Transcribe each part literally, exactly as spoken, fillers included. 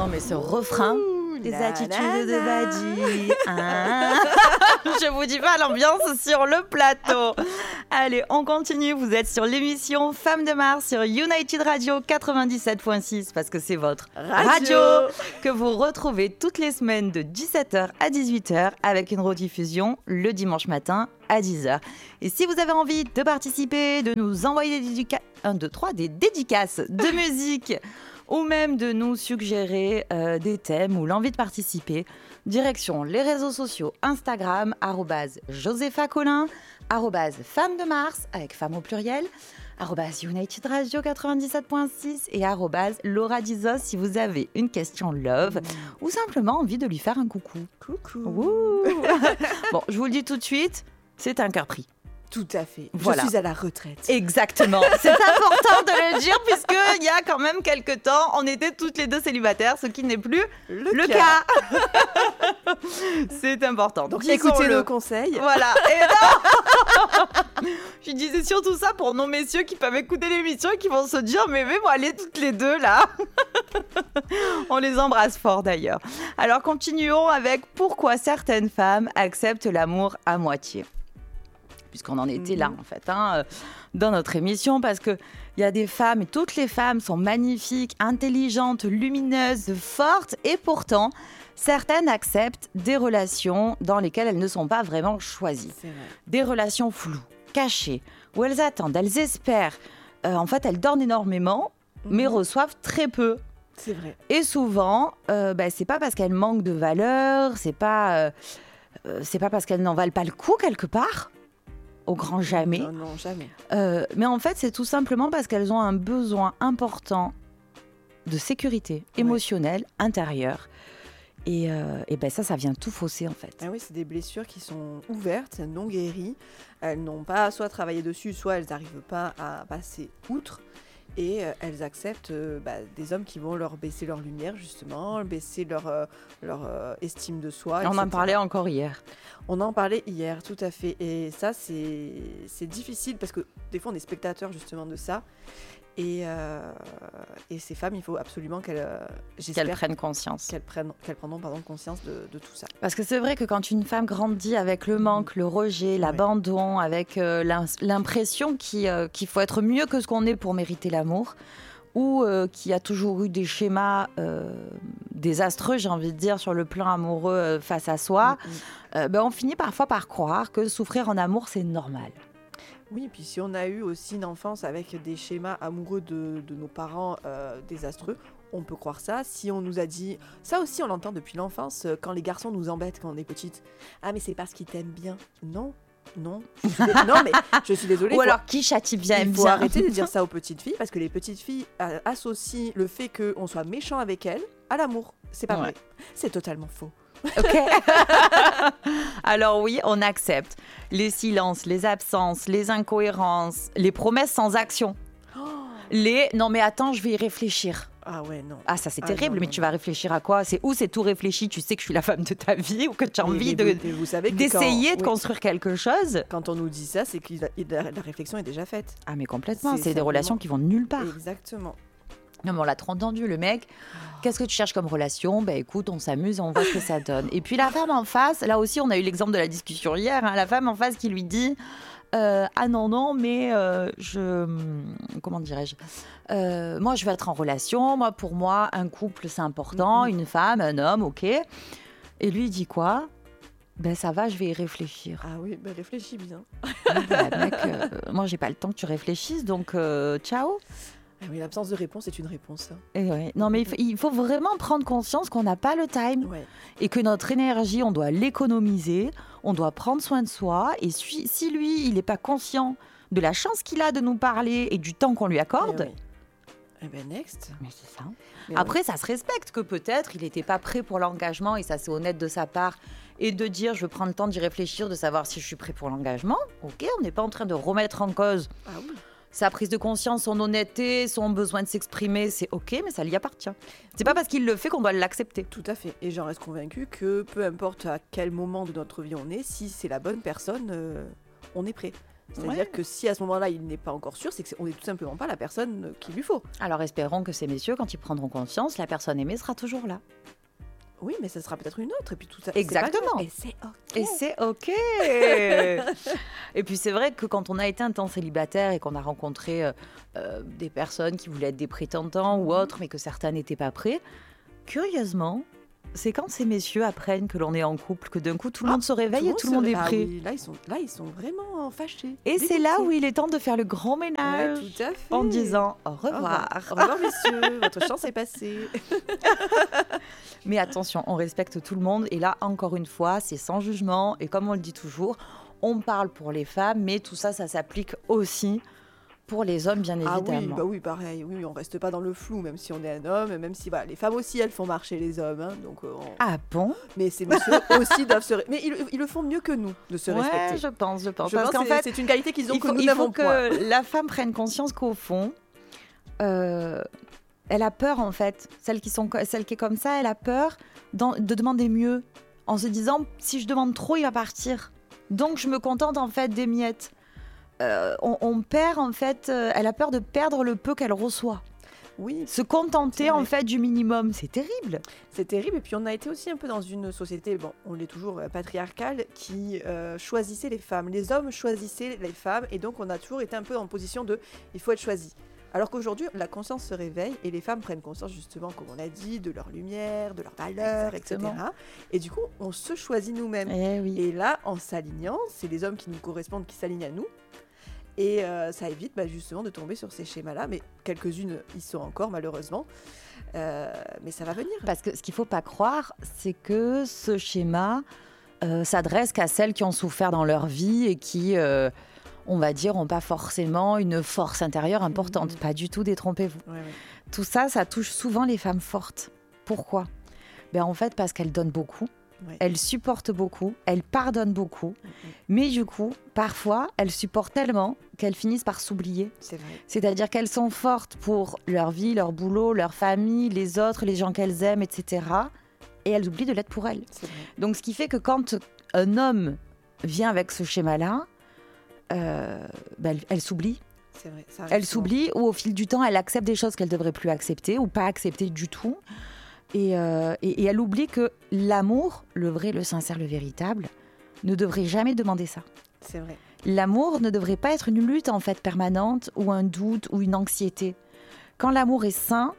Non, mais ce refrain, Ouh, les la, attitudes la, de la. Badi. Hein. Je vous dis pas l'ambiance sur le plateau. Allez, on continue. Vous êtes sur l'émission Femmes de Mars sur United Radio quatre-vingt-dix-sept virgule six parce que c'est votre radio. Radio. que vous retrouvez toutes les semaines de dix-sept heures à dix-huit heures avec une rediffusion le dimanche matin à dix heures. Et si vous avez envie de participer, de nous envoyer des dédicaces, un, deux, trois, des dédicaces de musique ou même de nous suggérer euh, des thèmes ou l'envie de participer, direction les réseaux sociaux Instagram, arrobase Josépha Collin, arrobase Femme de Mars, avec femme au pluriel, arrobase United Radio quatre-vingt-dix-sept virgule six et arrobase Laura Dizos si vous avez une question love mmh. ou simplement envie de lui faire un coucou. Coucou. Ouh. Bon, je vous le dis tout de suite, c'est un cœur pris. Tout à fait. Voilà. Je suis à la retraite. Exactement. C'est important de le dire puisqu'il y a quand même quelques temps, on était toutes les deux célibataires, ce qui n'est plus Le, le cas. cas. C'est important. Donc Disons-le. écoutez nos conseils. Voilà. Et non je disais surtout ça pour nos messieurs qui peuvent écouter l'émission et qui vont se dire mais mais bon, allez toutes les deux là. On les embrasse fort d'ailleurs. Alors continuons avec pourquoi certaines femmes acceptent l'amour à moitié. Puisqu'on en était là, en fait, hein, dans notre émission, parce qu'il y a des femmes, et toutes les femmes sont magnifiques, intelligentes, lumineuses, fortes, et pourtant, certaines acceptent des relations dans lesquelles elles ne sont pas vraiment choisies. C'est vrai. Des relations floues, cachées, où elles attendent, elles espèrent. Euh, en fait, elles donnent énormément, mmh. mais reçoivent très peu. C'est vrai. Et souvent, euh, bah, c'est pas parce qu'elles manquent de valeur, c'est pas, euh, euh, c'est pas parce qu'elles n'en valent pas le coup, quelque part. Au grand jamais. Non, non, jamais. Euh, mais en fait, c'est tout simplement parce qu'elles ont un besoin important de sécurité émotionnelle, ouais. intérieure. Et, euh, et ben ça, ça vient tout fausser, en fait. Ah oui, c'est des blessures qui sont ouvertes, non guéries. Elles n'ont pas soit travaillé dessus, soit elles n'arrivent pas à passer outre. Et euh, elles acceptent euh, bah, des hommes qui vont leur baisser leur lumière, justement, baisser leur, euh, leur euh, estime de soi. On et cetera. en parlait encore hier. On en parlait hier, tout à fait. Et ça, c'est, c'est difficile parce que des fois, on est spectateur justement de ça. Et, euh, et ces femmes, il faut absolument qu'elles, euh, j'espère, qu'elles prennent conscience. Qu'elles, prennent, qu'elles prendront pardon, conscience de, de tout ça. Parce que c'est vrai que quand une femme grandit avec le manque, le rejet, l'abandon, ouais. avec euh, l'impression qu'il, euh, qu'il faut être mieux que ce qu'on est pour mériter l'amour, ou euh, qu'il y a toujours eu des schémas euh, désastreux, j'ai envie de dire, sur le plan amoureux euh, face à soi, mmh. euh, ben, on finit parfois par croire que souffrir en amour, c'est normal. Oui, puis si on a eu aussi une enfance avec des schémas amoureux de, de nos parents euh, désastreux, on peut croire ça. Si on nous a dit... Ça aussi, on l'entend depuis l'enfance, quand les garçons nous embêtent quand on est petite. « Ah, mais c'est parce qu'ils t'aiment bien. » Non, non. Je suis dé... non, mais je suis désolée. Ou faut... alors, qui châtie bien aime bien. Il faut arrêter de dire ça aux petites filles, parce que les petites filles euh, associent le fait qu'on soit méchant avec elles à l'amour. C'est pas ouais. vrai. C'est totalement faux. Ok. Alors oui, on accepte les silences, les absences, les incohérences, les promesses sans action. Oh. Les non mais attends, je vais y réfléchir. Ah ouais, non. Ah ça c'est ah, terrible, non, mais non, tu non. vas réfléchir à quoi ? C'est où c'est tout réfléchi, tu sais que je suis la femme de ta vie ou que tu as envie mais, de, mais vous savez que d'essayer quand, de oui. construire quelque chose. Quand on nous dit ça, c'est que la, la réflexion est déjà faite. Ah mais complètement, c'est, c'est c'est des relations qui vont nulle part. Exactement. Non, mais on l'a trop entendu, le mec. Qu'est-ce que tu cherches comme relation ? Ben écoute, on s'amuse, on voit ce que ça donne. Et puis la femme en face, là aussi, on a eu l'exemple de la discussion hier, hein, la femme en face qui lui dit euh, ah non, non, mais euh, je. Comment dirais-je euh, Moi, je veux être en relation. Moi, pour moi, un couple, c'est important. Mm-hmm. Une femme, un homme, ok. Et lui, il dit quoi ? Ben ça va, je vais y réfléchir. Ah oui, ben réfléchis bien. Ah, ben, mec, euh, moi, j'ai pas le temps que tu réfléchisses, donc euh, ciao. Ah oui, l'absence de réponse est une réponse. Et ouais. Non, mais il faut, il faut vraiment prendre conscience qu'on n'a pas le time ouais. et que notre énergie, on doit l'économiser, on doit prendre soin de soi. Et si, si lui, il n'est pas conscient de la chance qu'il a de nous parler et du temps qu'on lui accorde... Eh, oui. eh ben next. Mais c'est ça. Mais Après, ouais. ça se respecte que peut-être il n'était pas prêt pour l'engagement et ça, c'est honnête de sa part. Et de dire, je veux prendre le temps d'y réfléchir, de savoir si je suis prêt pour l'engagement. Ok, on n'est pas en train de remettre en cause... Ah oui. Sa prise de conscience, son honnêteté, son besoin de s'exprimer, c'est ok, mais ça lui appartient. C'est pas parce qu'il le fait qu'on doit l'accepter. Tout à fait. Et j'en reste convaincue que peu importe à quel moment de notre vie on est, si c'est la bonne personne, euh, on est prêt. C'est-à-dire Ouais. que si à ce moment-là, il n'est pas encore sûr, c'est qu'on n'est tout simplement pas la personne qu'il lui faut. Alors espérons que ces messieurs, quand ils prendront conscience, la personne aimée sera toujours là. Oui, mais ça sera peut-être une autre, et puis tout ça. Exactement. C'est pas grave. Et c'est ok. Et c'est OK. Et puis c'est vrai que quand on a été un temps célibataire et qu'on a rencontré euh, euh, des personnes qui voulaient être des prétendants ou autres, mais que certains n'étaient pas prêts, curieusement, c'est quand ces messieurs apprennent que l'on est en couple que d'un coup tout le Ah, monde se réveille et tout le monde se est ré- ah prêt. oui, là, ils sont, là, ils sont vraiment fâchés. Et c'est là dégoûtés. où il est temps de faire le grand Ouais, ménage tout à fait. en disant au Au revoir. Au revoir, messieurs. Votre chance est passée. Mais attention, on respecte tout le monde. Et là, encore une fois, c'est sans jugement. Et comme on le dit toujours, on parle pour les femmes, mais tout ça, ça s'applique aussi pour les hommes, bien Ah oui, évidemment. bah oui, pareil. Oui, on reste pas dans le flou, même si on est un homme, même si voilà, les femmes aussi, elles font marcher les hommes. Hein, donc, euh, on- Ah bon? mais ces messieurs aussi doivent se. ré- Mais ils, ils le font mieux que nous de se Ouais, respecter. je pense, je pense. Je Parce pense qu'en que c'est- fait, c'est une qualité qu'ils ont il que faut, nous il faut n'avons pas. que la femme prenne conscience qu'au fond, euh, elle a peur, en fait. Celle qui, sont, co- celle qui est comme ça, elle a peur d'en- de demander mieux. En se disant, si je demande trop, il va partir. Donc, je me contente, en fait, des miettes. Euh, on, on perd, en fait, euh, elle a peur de perdre le peu qu'elle reçoit. Oui, Se contenter, C'est en vrai. fait, du minimum. C'est terrible. c'est terrible. Et puis on a été aussi un peu dans une société, bon, on l'est toujours euh, patriarcale, qui euh, choisissait les femmes. Les hommes choisissaient les femmes, et donc on a toujours été un peu en position de, il faut être choisi. Alors qu'aujourd'hui, la conscience se réveille et les femmes prennent conscience justement, comme on a dit, de leur lumière, de leurs valeurs, Exactement. et cetera. Et du coup, on se choisit nous-mêmes. Eh oui. Et là, en s'alignant, c'est les hommes qui nous correspondent, qui s'alignent à nous. Et euh, ça évite bah, justement de tomber sur ces schémas-là. Mais quelques-unes y sont encore, malheureusement. Euh, mais ça va venir. Parce que ce qu'il ne faut pas croire, c'est que ce schéma euh, s'adresse qu'à celles qui ont souffert dans leur vie et qui, euh, on va dire, n'ont pas forcément une force intérieure importante. Mhm. Pas du tout, détrompez-vous. Ouais, ouais. Tout ça, ça touche souvent les femmes fortes. Pourquoi? Ben, en fait, parce qu'elles donnent beaucoup, Ouais. elles supportent beaucoup, elles pardonnent beaucoup. Mhm. Mais du coup, parfois, elles supportent tellement qu'elles finissent par s'oublier. C'est vrai. C'est-à-dire qu'elles sont fortes pour leur vie, leur boulot, leur famille, les autres, les gens qu'elles aiment, et cetera. Et elles oublient de l'être pour elles. C'est vrai. Donc, ce qui fait que quand un homme vient avec ce schéma-là, euh, ben, elle, elle s'oublie. C'est vrai. Ça arrive Elle souvent. s'oublie ou au fil du temps, elle accepte des choses qu'elle ne devrait plus accepter ou pas accepter du tout. Et, euh, et, et elle oublie que l'amour, le vrai, le sincère, le véritable, ne devrait jamais demander ça. C'est vrai. L'amour ne devrait pas être une lutte en fait permanente ou un doute ou une anxiété. Quand l'amour est sain,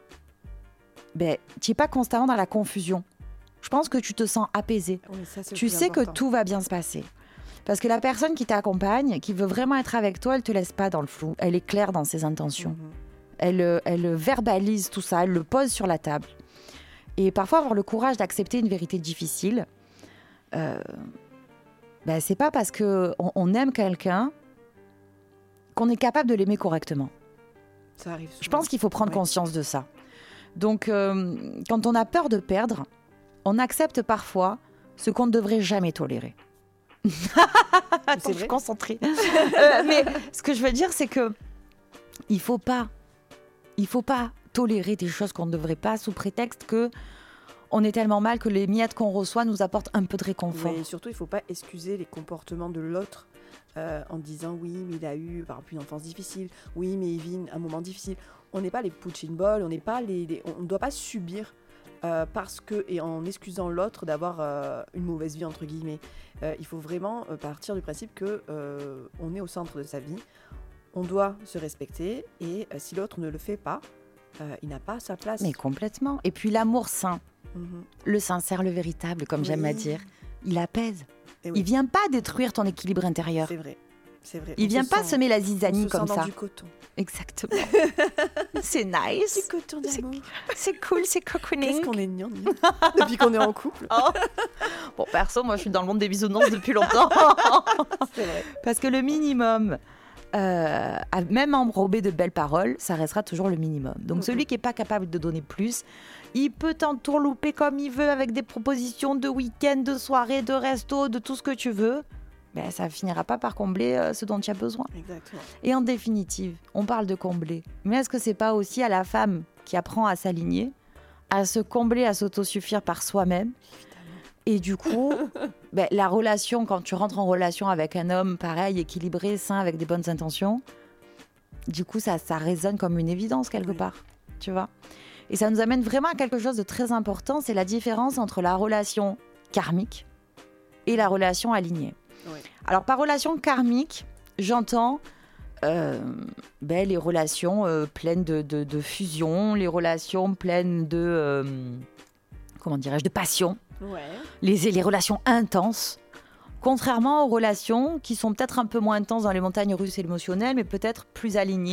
ben, tu n'es pas constamment dans la confusion. Je pense que tu te sens apaisé. Oui, ça, c'est le Tu plus sais que important. tout va bien se passer. Parce que la personne qui t'accompagne, qui veut vraiment être avec toi, elle te laisse pas dans le flou. Elle est claire dans ses intentions. Mhm. Elle, euh, elle verbalise tout ça, elle le pose sur la table. Et parfois, avoir le courage d'accepter une vérité difficile, euh, ben, c'est pas parce qu'on on aime quelqu'un qu'on est capable de l'aimer correctement. Ça arrive Je souvent. pense qu'il faut prendre Ouais. conscience de ça. Donc, euh, quand on a peur de perdre, on accepte parfois ce qu'on ne devrait jamais tolérer. Attends, c'est je vrai. suis concentrée. Euh, mais ce que je veux dire, c'est que il faut pas, il faut pas tolérer des choses qu'on ne devrait pas sous prétexte que on est tellement mal que les miettes qu'on reçoit nous apportent un peu de réconfort. Mais et surtout, il ne faut pas excuser les comportements de l'autre euh, en disant oui, mais il a eu par exemple une enfance difficile, oui, mais il vit un moment difficile. On n'est pas les punching balls, on n'est pas les, les- on ne doit pas subir euh, parce que et en excusant l'autre d'avoir euh, une mauvaise vie entre guillemets. Euh, il faut vraiment euh, partir du principe que euh, on est au centre de sa vie, on doit se respecter et euh, si l'autre ne le fait pas, euh, il n'a pas sa place. Mais complètement. Et puis l'amour sain, Mhm. le sincère, le véritable, comme j'aime à Oui. dire, il apaise. Et oui, Il vient pas détruire ton équilibre intérieur. c'est vrai. C'est vrai. Il On vient se pas sent- semer la on zizanie se comme sent dans ça. du coton. Exactement. C'est nice. Du coton C'est- d'amour. C'est cool, c'est cocooning. Qu'est-ce qu'on est gnangnan depuis qu'on est en couple. Oh. Bon, perso, moi, je suis dans le monde des bisounours depuis longtemps. C'est vrai. Parce que le minimum, euh, à- même enrobé de belles paroles, ça restera toujours le minimum. Donc, Mhm. celui qui n'est pas capable de donner plus, il peut t'entourlouper comme il veut avec des propositions de week-end, de soirée, de resto, de tout ce que tu veux. Ben, ça finira pas par combler euh, ce dont tu as besoin. Exactement. Et en définitive, on parle de combler. Mais est-ce que c'est pas aussi à la femme qui apprend à s'aligner, à se combler, à s'autosuffire par soi-même Évidemment. et du coup, ben, la relation, quand tu rentres en relation avec un homme, pareil, équilibré, sain, avec des bonnes intentions, du coup, ça, ça résonne comme une évidence quelque Oui. part, tu vois. Et ça nous amène vraiment à quelque chose de très important, c'est la différence entre la relation karmique et la relation alignée. Oui. Alors, par relation karmique, j'entends euh, ben, les relations euh, pleines de, de, de fusion, les relations pleines de, euh, comment dirais-je, de passion, Ouais. les, les relations intenses, contrairement aux relations qui sont peut-être un peu moins intenses dans les montagnes russes émotionnelles, mais peut-être plus alignées